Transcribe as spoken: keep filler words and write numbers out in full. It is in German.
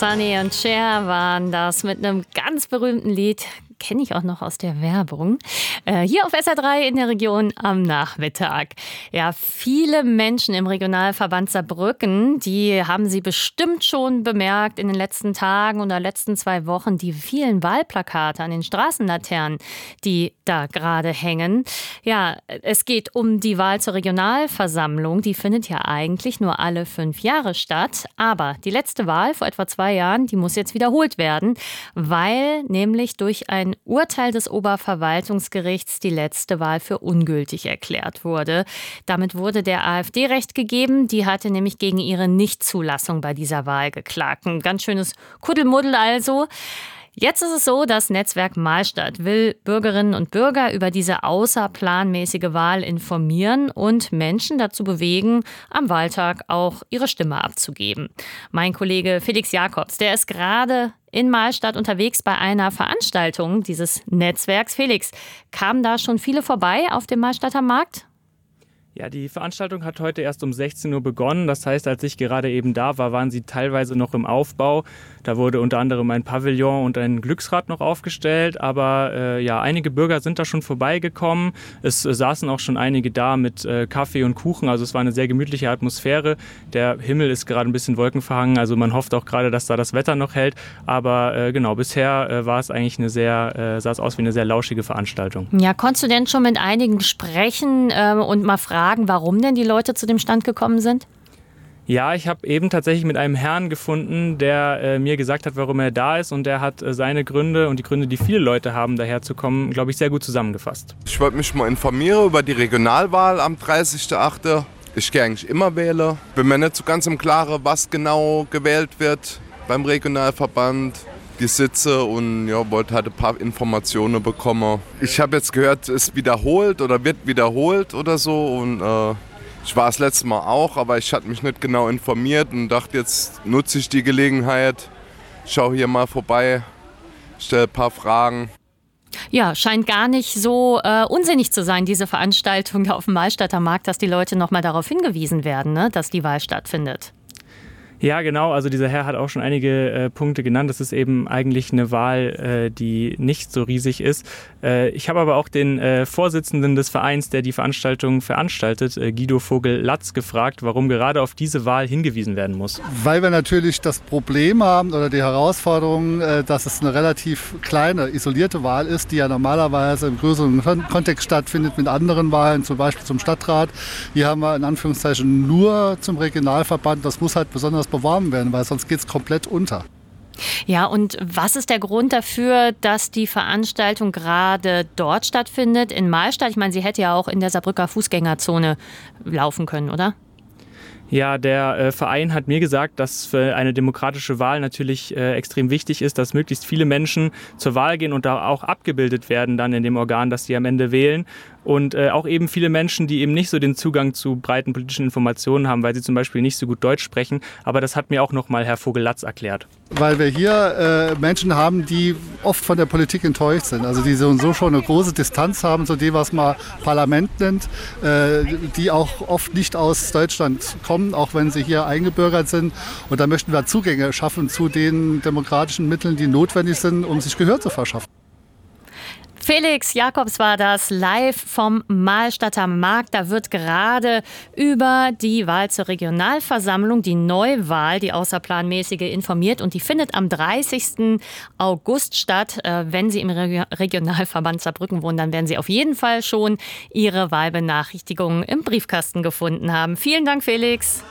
Sonny und Cher waren das mit einem ganz berühmten Lied. Kenne ich auch noch aus der Werbung. Äh, hier auf S R drei in der Region am Nachmittag. Ja, viele Menschen im Regionalverband Saarbrücken, die haben Sie bestimmt schon bemerkt in den letzten Tagen oder letzten zwei Wochen, die vielen Wahlplakate an den Straßenlaternen, die da gerade hängen. Ja, es geht um die Wahl zur Regionalversammlung. Die findet ja eigentlich nur alle fünf Jahre statt. Aber die letzte Wahl vor etwa zwei Jahren, die muss jetzt wiederholt werden, weil nämlich durch ein Urteil des Oberverwaltungsgerichts die letzte Wahl für ungültig erklärt wurde. Damit wurde der AfD Recht gegeben. Die hatte nämlich gegen ihre Nichtzulassung bei dieser Wahl geklagt. Ein ganz schönes Kuddelmuddel also. Jetzt ist es so, das Netzwerk Mahlstadt will Bürgerinnen und Bürger über diese außerplanmäßige Wahl informieren und Menschen dazu bewegen, am Wahltag auch ihre Stimme abzugeben. Mein Kollege Felix Jakobs, der ist gerade in Mahlstadt unterwegs bei einer Veranstaltung dieses Netzwerks. Felix, kamen da schon viele vorbei auf dem Mahlstadter Markt? Ja, die Veranstaltung hat heute erst um sechzehn Uhr begonnen. Das heißt, als ich gerade eben da war, waren sie teilweise noch im Aufbau. Da wurde unter anderem ein Pavillon und ein Glücksrad noch aufgestellt. Aber äh, ja, einige Bürger sind da schon vorbeigekommen. Es äh, saßen auch schon einige da mit äh, Kaffee und Kuchen. Also es war eine sehr gemütliche Atmosphäre. Der Himmel ist gerade ein bisschen wolkenverhangen. Also man hofft auch gerade, dass da das Wetter noch hält. Aber äh, genau, bisher äh, war es eigentlich eine sehr, äh, sah es aus wie eine sehr lauschige Veranstaltung. Ja, konntest du denn schon mit einigen sprechen äh, und mal fragen, warum denn die Leute zu dem Stand gekommen sind? Ja, ich habe eben tatsächlich mit einem Herrn gefunden, der äh, mir gesagt hat, warum er da ist. Und der hat äh, seine Gründe und die Gründe, die viele Leute haben, daher zu kommen, glaube ich, sehr gut zusammengefasst. Ich wollte mich mal informieren über die Regionalwahl am dreißigsten achten Ich gehe eigentlich immer wählen. Bin mir nicht so ganz im Klaren, was genau gewählt wird beim Regionalverband. Die Sitze und ja, wollte halt ein paar Informationen bekommen. Ich habe jetzt gehört, es wiederholt oder wird wiederholt oder so. Und äh, ich war das letzte Mal auch, aber ich hatte mich nicht genau informiert und dachte, jetzt nutze ich die Gelegenheit, schau hier mal vorbei, stelle ein paar Fragen. Ja, scheint gar nicht so äh, unsinnig zu sein, diese Veranstaltung auf dem Mahlstadter Markt, dass die Leute nochmal darauf hingewiesen werden, ne, dass die Wahl stattfindet. Ja, genau. Also dieser Herr hat auch schon einige äh, Punkte genannt. Das ist eben eigentlich eine Wahl, äh, die nicht so riesig ist. Äh, ich habe aber auch den äh, Vorsitzenden des Vereins, der die Veranstaltung veranstaltet, äh, Guido Vogel-Latz, gefragt, warum gerade auf diese Wahl hingewiesen werden muss. Weil wir natürlich das Problem haben oder die Herausforderung, äh, dass es eine relativ kleine, isolierte Wahl ist, die ja normalerweise im größeren Kon- Kontext stattfindet mit anderen Wahlen, zum Beispiel zum Stadtrat. Hier haben wir in Anführungszeichen nur zum Regionalverband. Das muss halt besonders beworben werden, weil sonst geht es komplett unter. Ja, und was ist der Grund dafür, dass die Veranstaltung gerade dort stattfindet, in Mahlstadt? Ich meine, sie hätte ja auch in der Saarbrücker Fußgängerzone laufen können, oder? Ja, der äh, Verein hat mir gesagt, dass für eine demokratische Wahl natürlich äh, extrem wichtig ist, dass möglichst viele Menschen zur Wahl gehen und da auch abgebildet werden dann in dem Organ, das sie am Ende wählen. Und äh, auch eben viele Menschen, die eben nicht so den Zugang zu breiten politischen Informationen haben, weil sie zum Beispiel nicht so gut Deutsch sprechen. Aber das hat mir auch nochmal Herr Vogel-Latz erklärt. Weil wir hier äh, Menschen haben, die oft von der Politik enttäuscht sind. Also die so und so schon eine große Distanz haben zu dem, was man Parlament nennt. Äh, die auch oft nicht aus Deutschland kommen, auch wenn sie hier eingebürgert sind. Und da möchten wir Zugänge schaffen zu den demokratischen Mitteln, die notwendig sind, um sich Gehör zu verschaffen. Felix Jakobs war das live vom Mahlstadter Markt. Da wird gerade über die Wahl zur Regionalversammlung, die Neuwahl, die außerplanmäßige, informiert. Und die findet am dreißigsten August statt. Wenn Sie im Regionalverband Saarbrücken wohnen, dann werden Sie auf jeden Fall schon Ihre Wahlbenachrichtigungen im Briefkasten gefunden haben. Vielen Dank, Felix.